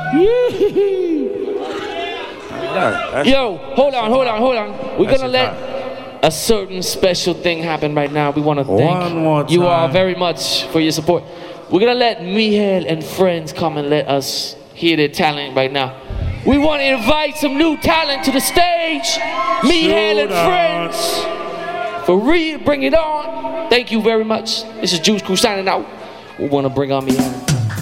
Yo, hold on. We're gonna let a certain special thing happen right now. We want to thank you all very much for your support. We're gonna let Mihail and friends come and let us hear their talent right now. We want to invite some new talent to the stage. Mihail and friends. For real, bring it on. Thank you very much. This is Juice Crew signing out. We want to bring on Mihail.